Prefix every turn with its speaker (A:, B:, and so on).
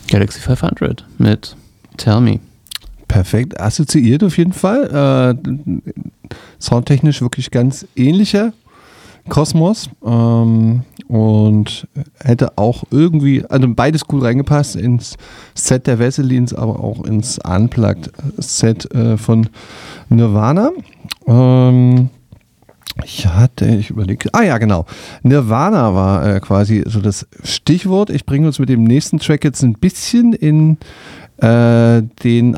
A: Galaxy 500 mit Tell Me.
B: Perfekt assoziiert auf jeden Fall. Soundtechnisch wirklich ganz ähnlicher Kosmos. Und hätte auch irgendwie, also beides gut reingepasst ins Set der Wesselins, aber auch ins Unplugged-Set von Nirvana. Ich überlege. Ja, genau. Nirvana war quasi so das Stichwort. Ich bringe uns mit dem nächsten Track jetzt ein bisschen in den